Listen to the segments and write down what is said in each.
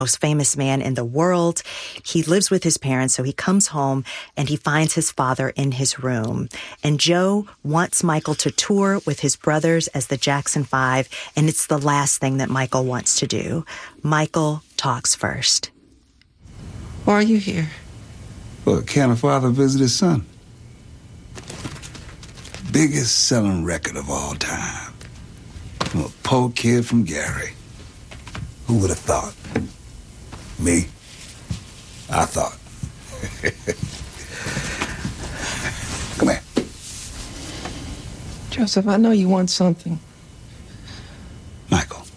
most famous man in the world. He lives with his parents, so he comes home and he finds his father in his room. And Joe wants Michael to tour with his brothers as the Jackson 5, and it's the last thing that Michael wants to do. Michael talks first. Why are you here? Well, can a father visit his son? Biggest selling record of all time. From a poor kid from Gary. Who would have thought? Me? I thought. Come here. Joseph, I know you want something. Michael,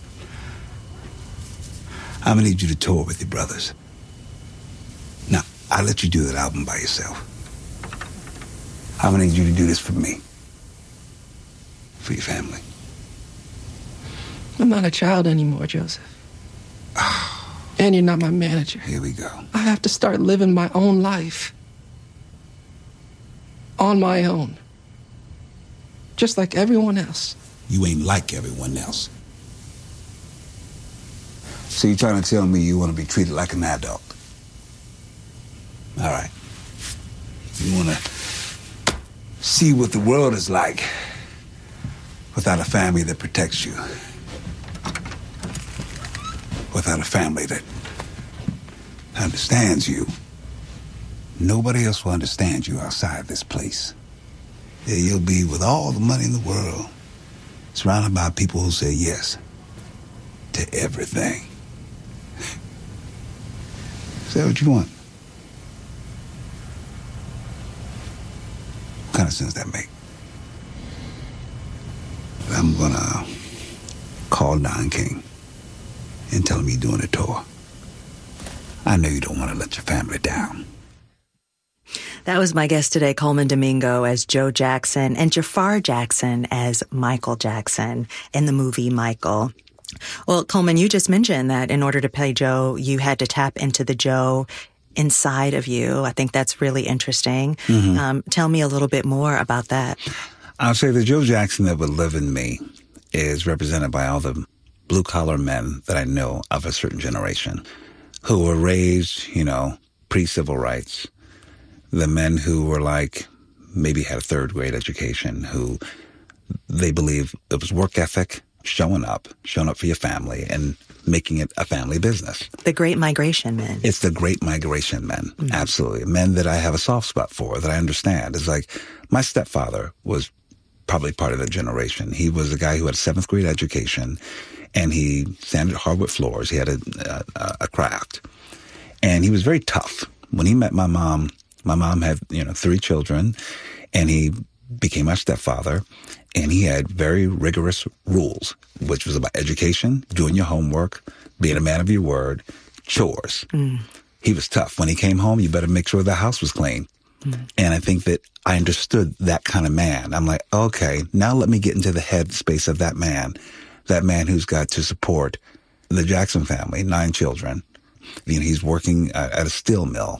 I'm gonna need you to tour with your brothers. Now, I'll let you do that album by yourself. I'm gonna need you to do this for me. For your family. I'm not a child anymore, Joseph. And you're not my manager. Here we go. I have to start living my own life. On my own. Just like everyone else. You ain't like everyone else. So you're trying to tell me you want to be treated like an adult? All right. You want to see what the world is like without a family that protects you. Without a family that understands you. Nobody else will understand you outside this place. Yeah, you'll be with all the money in the world, surrounded by people who say yes to everything. Is that what you want? What kind of sense that make? I'm gonna call Don King and tell him you're doing a tour. I know you don't want to let your family down. That was my guest today, Coleman Domingo as Joe Jackson and Jafar Jackson as Michael Jackson in the movie Michael. Well, Coleman, you just mentioned that in order to play Joe, you had to tap into the Joe inside of you. I think that's really interesting. Mm-hmm. Tell me a little bit more about that. I'll say the Joe Jackson that would live in me is represented by all the blue-collar men that I know of a certain generation who were raised, pre-civil rights. The men who were maybe had a third-grade education, who they believe it was work ethic, showing up for your family and making it a family business. The Great Migration men. It's the Great Migration men, mm-hmm. Absolutely. Men that I have a soft spot for, that I understand. It's like my stepfather was probably part of that generation. He was a guy who had a 7th grade education, and he sanded hardwood floors. He had a craft. And he was very tough. When he met my mom had, 3 children, and he became my stepfather, and he had very rigorous rules, which was about education, doing your homework, being a man of your word, chores. Mm. He was tough. When he came home, you better make sure the house was clean. Mm. And I think that I understood that kind of man. I'm like, okay, now let me get into the head space of that man who's got to support the Jackson family, 9 children. He's working at a steel mill.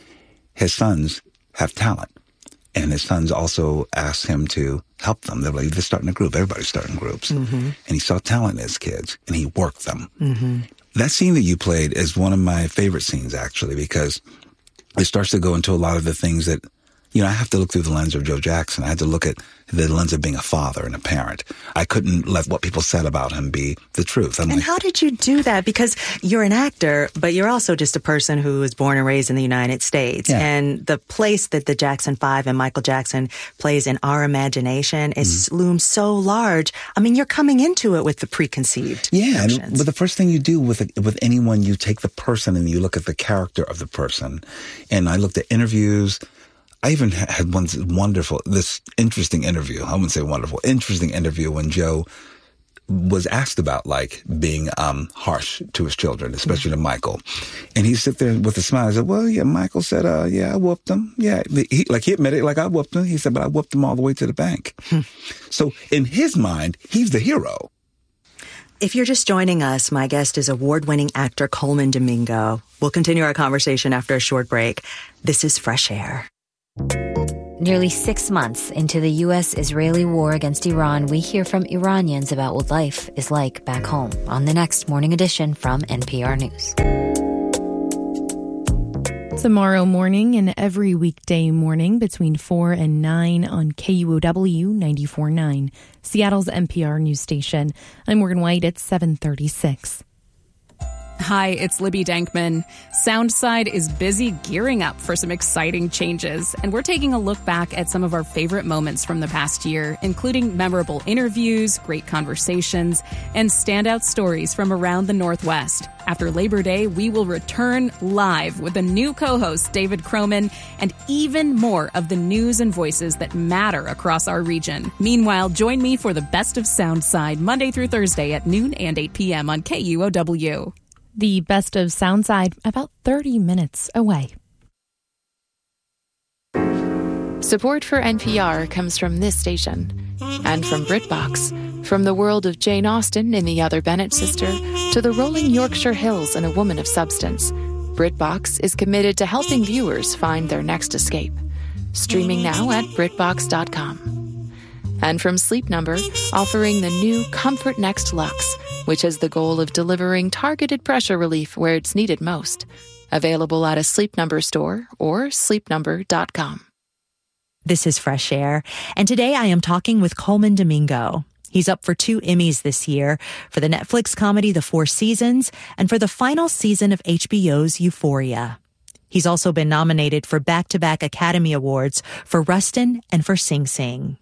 His sons have talent, and his sons also asked him to help them. They're starting a group. Everybody's starting groups. Mm-hmm. And he saw talent in his kids, and he worked them. Mm-hmm. That scene that you played is one of my favorite scenes, actually, because it starts to go into a lot of the things that, I have to look through the lens of Joe Jackson. I had to look at the lens of being a father and a parent. I couldn't let what people said about him be the truth. How did you do that? Because you're an actor, but you're also just a person who was born and raised in the United States. Yeah. And the place that the Jackson 5 and Michael Jackson plays in our imagination looms so large. You're coming into it with the preconceived notions. But the first thing you do with anyone, you take the person and you look at the character of the person. And I looked at interviews. I even had this interesting interview. I wouldn't say wonderful, interesting interview when Joe was asked about being harsh to his children, especially to Michael. And he sit there with a smile. He said, well, yeah, Michael said, I whooped him. Yeah, he admitted, I whooped him. He said, but I whooped him all the way to the bank. So in his mind, he's the hero. If you're just joining us, my guest is award-winning actor Coleman Domingo. We'll continue our conversation after a short break. This is Fresh Air. Nearly 6 months into the U.S.-Israeli war against Iran, we hear from Iranians about what life is like back home on the next Morning Edition from NPR News. Tomorrow morning and every weekday morning between 4 and 9 on KUOW 94.9, Seattle's NPR news station. I'm Morgan White at 7:36. Hi, it's Libby Dankman. Soundside is busy gearing up for some exciting changes, and we're taking a look back at some of our favorite moments from the past year, including memorable interviews, great conversations, and standout stories from around the Northwest. After Labor Day, we will return live with a new co-host, David Croman, and even more of the news and voices that matter across our region. Meanwhile, join me for the Best of Soundside Monday through Thursday at noon and 8 p.m. on KUOW. The Best of Soundside, about 30 minutes away. Support for NPR comes from this station and from BritBox. From the world of Jane Austen in The Other Bennett Sister to the rolling Yorkshire Hills in A Woman of Substance, BritBox is committed to helping viewers find their next escape. Streaming now at BritBox.com. And from Sleep Number, offering the new Comfort Next Luxe, which has the goal of delivering targeted pressure relief where it's needed most. Available at a Sleep Number store or sleepnumber.com. This is Fresh Air, and today I am talking with Colman Domingo. He's up for 2 Emmys this year for the Netflix comedy The Four Seasons and for the final season of HBO's Euphoria. He's also been nominated for back-to-back Academy Awards for Rustin and for Sing Sing.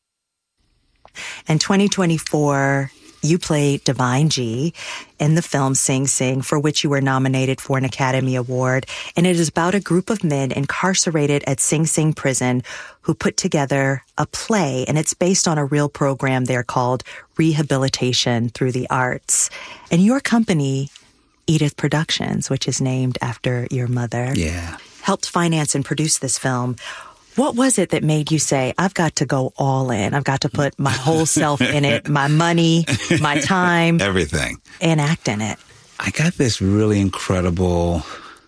In 2024, you played Divine G in the film Sing Sing, for which you were nominated for an Academy Award. And it is about a group of men incarcerated at Sing Sing prison who put together a play, and it's based on a real program there called Rehabilitation Through the Arts. And your company, Edith Productions, which is named after your mother, helped finance and produce this film. What was it that made you say, I've got to go all in? I've got to put my whole self in it, my money, my time. Everything. And act in it. I got this really incredible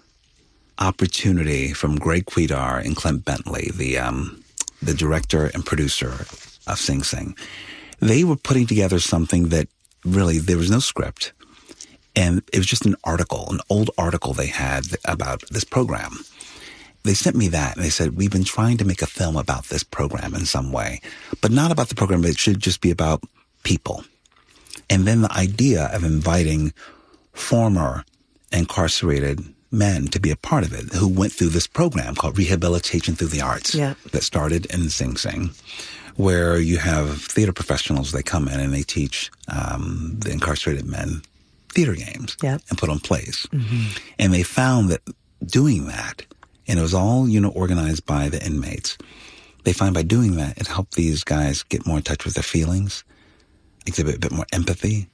opportunity from Greg Quidar and Clint Bentley, the director and producer of Sing Sing. They were putting together something that really, there was no script. And it was just an article, an old article they had about this program. They sent me that, and they said, we've been trying to make a film about this program in some way, but not about the program. It should just be about people. And then the idea of inviting former incarcerated men to be a part of it who went through this program called Rehabilitation Through the Arts that started in Sing Sing, where you have theater professionals. They come in and they teach the incarcerated men theater games and put on plays. Mm-hmm. And they found that doing that, and it was all, organized by the inmates. They find by doing that, it helped these guys get more in touch with their feelings, exhibit a bit more empathy.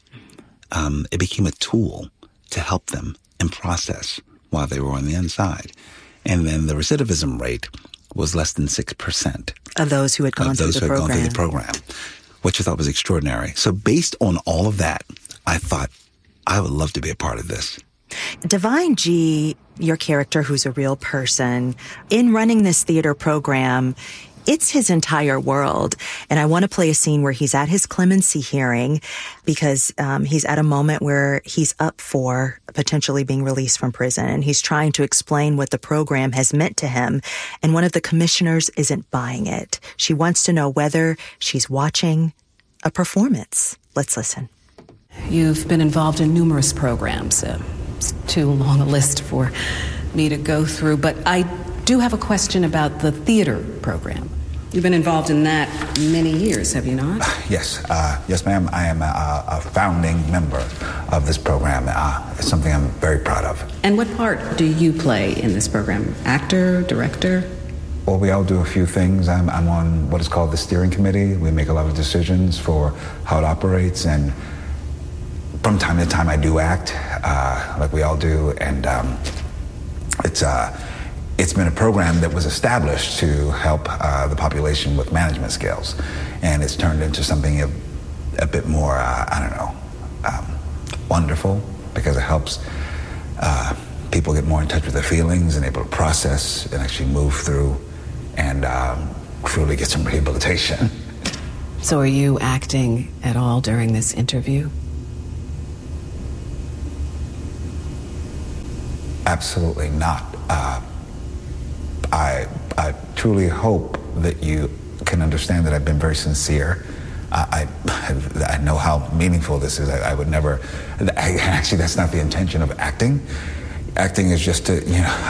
It became a tool to help them in process while they were on the inside. And then the recidivism rate was less than 6%. Of those who had gone through the program. Which I thought was extraordinary. So based on all of that, I thought I would love to be a part of this. Divine G, your character who's a real person, in running this theater program, it's his entire world. And I want to play a scene where he's at his clemency hearing because he's at a moment where he's up for potentially being released from prison. And he's trying to explain what the program has meant to him. And one of the commissioners isn't buying it. She wants to know whether she's watching a performance. Let's listen. You've been involved in numerous programs. It's too long a list for me to go through, but I do have a question about the theater program. You've been involved in that many years, have you not? Yes. Yes, ma'am. I am a founding member of this program. It's something I'm very proud of. And what part do you play in this program? Actor, director? Well, we all do a few things. I'm on what is called the steering committee. We make a lot of decisions for how it operates, and from time to time I do act, like we all do, and it's been a program that was established to help the population with management skills, and it's turned into something a bit more, wonderful, because it helps people get more in touch with their feelings and able to process and actually move through and truly get some rehabilitation. So are you acting at all during this interview? Absolutely not. I truly hope that you can understand that I've been very sincere. I know how meaningful this is. I would never. Actually, that's not the intention of acting. Acting is just to,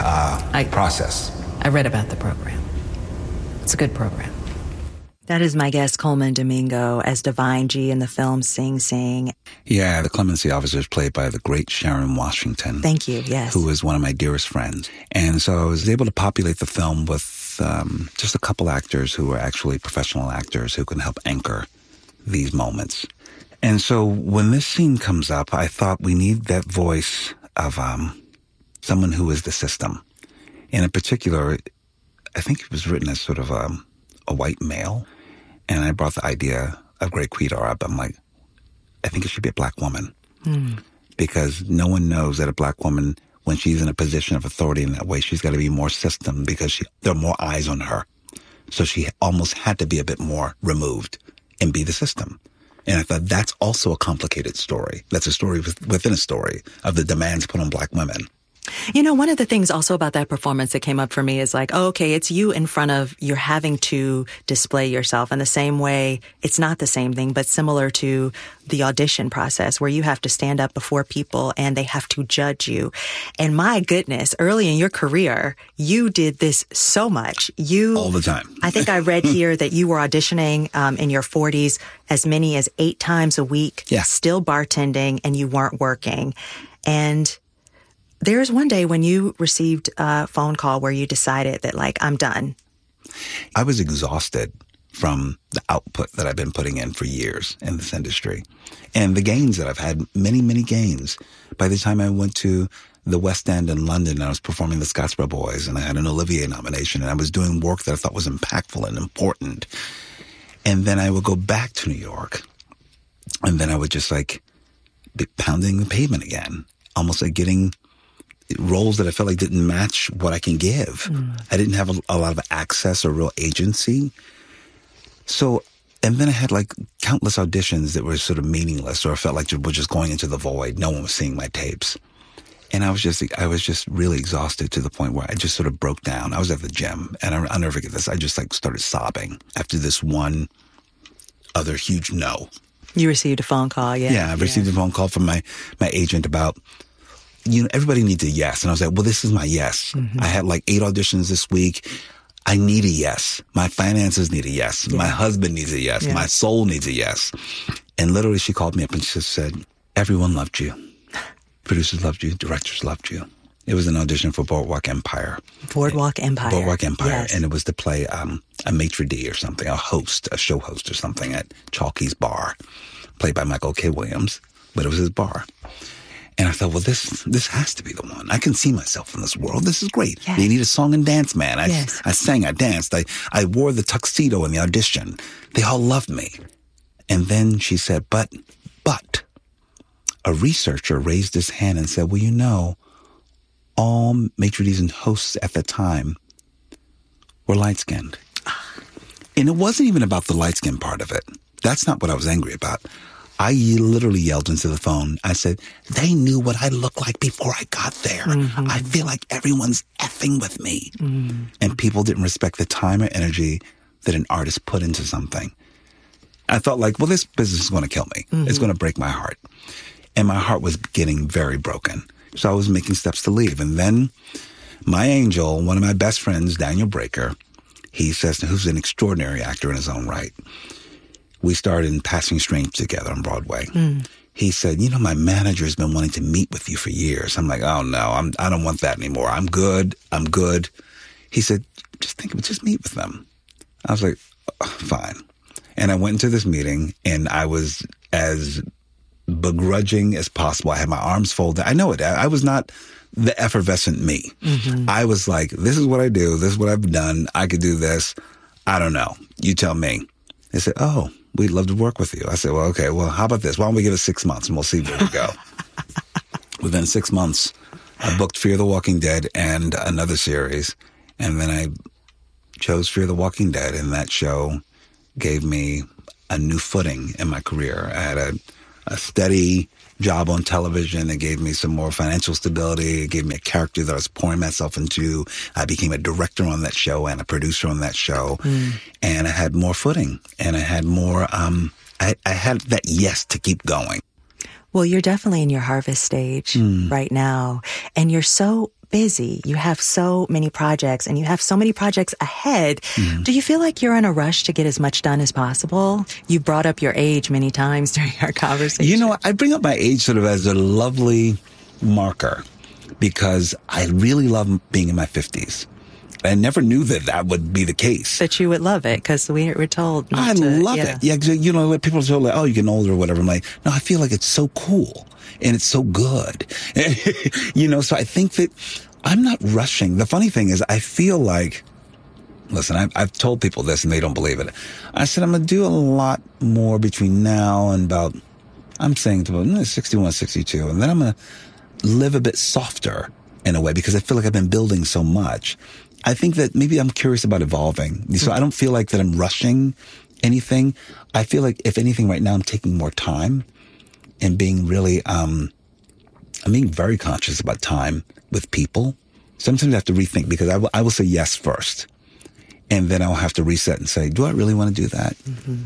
process. I read about the program. It's a good program. That is my guest, Colman Domingo, as Divine G in the film Sing Sing. Yeah, the clemency officer is played by the great Sharon Washington. Thank you, yes. Who is one of my dearest friends. And so I was able to populate the film with just a couple actors who are actually professional actors who can help anchor these moments. And so when this scene comes up, I thought we need that voice of someone who is the system. And in particular, I think it was written as sort of a white male. And I brought the idea of Greg Quedar up. I'm like, I think it should be a black woman. Because no one knows that a black woman, when she's in a position of authority in that way, she's got to be more system because there are more eyes on her. So she almost had to be a bit more removed and be the system. And I thought that's also a complicated story. That's a story within a story of the demands put on black women. You know, one of the things also about that performance that came up for me is like, oh, okay, it's you in front of, you're having to display yourself in the same way. It's not the same thing, but similar to the audition process where you have to stand up before people and they have to judge you. And my goodness, early in your career, you did this so much. All the time. I think I read here that you were auditioning in your 40s as many as 8 times a week, still bartending, and you weren't working. And there's one day when you received a phone call where you decided that, like, I'm done. I was exhausted from the output that I've been putting in for years in this industry. And the gains that I've had, many, many gains. By the time I went to the West End in London, I was performing the Scottsboro Boys, and I had an Olivier nomination, and I was doing work that I thought was impactful and important. And then I would go back to New York, and then I would just, like, be pounding the pavement again, almost like getting roles that I felt like didn't match what I can give. I didn't have a lot of access or real agency. So, and then I had like countless auditions that were sort of meaningless, or I felt like were just going into the void. No one was seeing my tapes. And I was just really exhausted to the point where I just sort of broke down. I was at the gym, and I'll never forget this. I just like started sobbing after this one other huge no. You received a phone call, Yeah, I received a phone call from my agent about, everybody needs a yes. And I was like, well, this is my yes. I had like 8 auditions this week. I need a yes. My finances need a yes. My husband needs a yes. My soul needs a yes. And literally she called me up and she said, everyone loved you. Producers loved you. Directors loved you. It was an audition for Boardwalk Empire. Boardwalk Empire. Yes. And it was to play a maitre d' or something, a show host or something at Chalky's Bar, played by Michael K. Williams, but it was his bar. And I thought, well, this has to be the one. I can see myself in this world. This is great. Yes. They need a song and dance man. I sang, I danced. I wore the tuxedo in the audition. They all loved me. And then she said, but a researcher raised his hand and said, well, all maitre d's and hosts at the time were light-skinned. And it wasn't even about the light-skinned part of it. That's not what I was angry about. I literally yelled into the phone. I said, they knew what I looked like before I got there. I feel like everyone's effing with me. And people didn't respect the time or energy that an artist put into something. I thought like, well, this business is going to kill me. It's going to break my heart. And my heart was getting very broken. So I was making steps to leave. And then my angel, one of my best friends, Daniel Breaker, he says, who's an extraordinary actor in his own right. We started in Passing Strangers together on Broadway. He said, my manager's been wanting to meet with you for years. I'm like, oh no, I don't want that anymore. I'm good. He said, just meet with them. I was like, oh, fine. And I went into this meeting and I was as begrudging as possible. I had my arms folded. I know it. I was not the effervescent me. I was like, this is what I do. This is what I've done. I could do this. I don't know. You tell me. They said, oh, we'd love to work with you. I said, well, okay, well, how about this? Why don't we give it 6 months and we'll see where we go. Within 6 months, I booked Fear the Walking Dead and another series. And then I chose Fear the Walking Dead, and that show gave me a new footing in my career. I had a steady job on television. It gave me some more financial stability. It gave me a character that I was pouring myself into. I became a director on that show and a producer on that show. And I had more footing, and I had more, I had that yes to keep going. Well, you're definitely in your harvest stage right now, and you're so busy. You have so many projects, and you have so many projects ahead. Do you feel like you're in a rush to get as much done as possible? You brought up your age many times during our conversation. You know, I bring up my age sort of as a lovely marker because I really love being in my 50s. I never knew that would be the case. That you would love it, because we're told not I love it. Yeah, you know, people are told like, oh, you're getting older or whatever. I'm like, no, I feel like it's so cool and it's so good. You know, so I think that I'm not rushing. The funny thing is, I feel like, listen, I've told people this and they don't believe it. I said, I'm going to do a lot more between now and about, I'm saying about 61, 62. And then I'm going to live a bit softer in a way because I feel like I've been building so much. I think that maybe I'm curious about evolving. So I don't feel like that I'm rushing anything. I feel like, if anything, right now I'm taking more time and being really, I'm being very conscious about time with people. Sometimes I have to rethink because I will say yes first. And then I'll have to reset and say, do I really want to do that?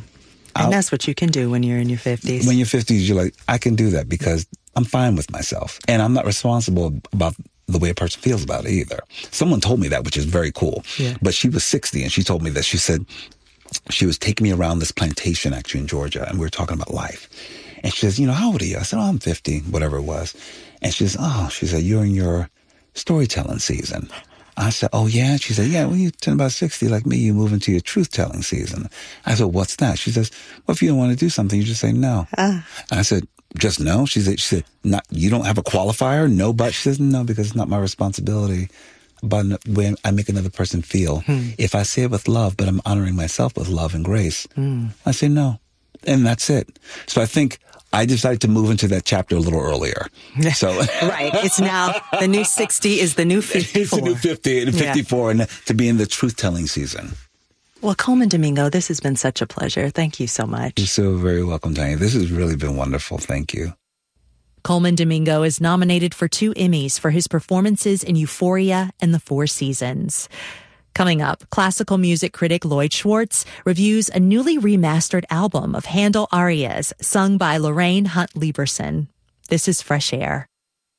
And that's what you can do when you're in your 50s. When you're 50s, you're like, I can do that because I'm fine with myself. And I'm not responsible about the way a person feels about it either. Someone told me that, which is very cool. Yeah. But she was 60 and she told me that. She said she was taking me around this plantation actually in Georgia, and we were talking about life. And she says, you know, how old are you? I said, oh, I'm 50, whatever it was. And she said, you're in your storytelling season. I said, oh, yeah? She said, yeah, when you turn about 60, like me, you move into your truth-telling season. I said, what's that? She says, well, if you don't want to do something, you just say no. I said, just no? She said, not, you don't have a qualifier? No, but? She says, no, because it's not my responsibility. But when I make another person feel, if I say it with love, but I'm honoring myself with love and grace, I say no. And that's it. So I think I decided to move into that chapter a little earlier. So right. It's now the new 60 is the new 54. It's the new 50 and 54 and to be in the truth-telling season. Well, Colman Domingo, this has been such a pleasure. Thank you so much. You're so very welcome, Tanya. This has really been wonderful. Thank you. Colman Domingo is nominated for 2 Emmys for his performances in Euphoria and The Four Seasons. Coming up, classical music critic Lloyd Schwartz reviews a newly remastered album of Handel arias sung by Lorraine Hunt Lieberson. This is Fresh Air.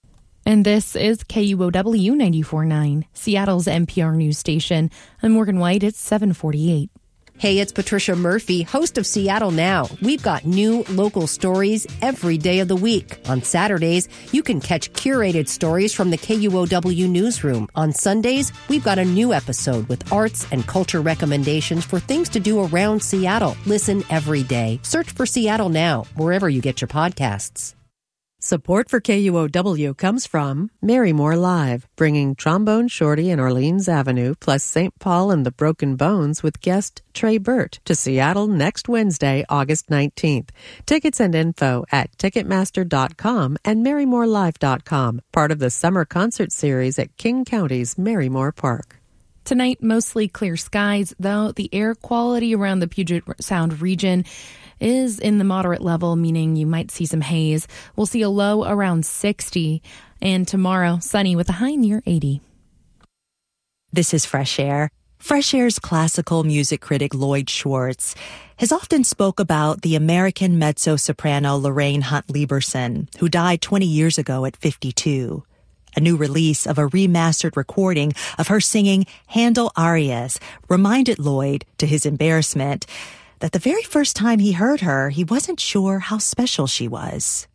And this is KUOW 94.9, Seattle's NPR news station. I'm Morgan White. It's 7:48. Hey, it's Patricia Murphy, host of Seattle Now. We've got new local stories every day of the week. On Saturdays, you can catch curated stories from the KUOW newsroom. On Sundays, we've got a new episode with arts and culture recommendations for things to do around Seattle. Listen every day. Search for Seattle Now, wherever you get your podcasts. Support for KUOW comes from Marymore Live, bringing Trombone Shorty and Orleans Avenue, plus St. Paul and the Broken Bones with guest Trey Burt to Seattle next Wednesday, August 19th. Tickets and info at Ticketmaster.com and MarymoreLive.com, part of the summer concert series at King County's Marymore Park. Tonight, mostly clear skies, though the air quality around the Puget Sound region is in the moderate level, meaning you might see some haze. We'll see a low around 60, and tomorrow, sunny with a high near 80. This is Fresh Air. Fresh Air's classical music critic Lloyd Schwartz has often spoke about the American mezzo-soprano Lorraine Hunt Lieberson, who died 20 years ago at 52. A new release of a remastered recording of her singing Handel arias reminded Lloyd, to his embarrassment, that the very first time he heard her, he wasn't sure how special she was.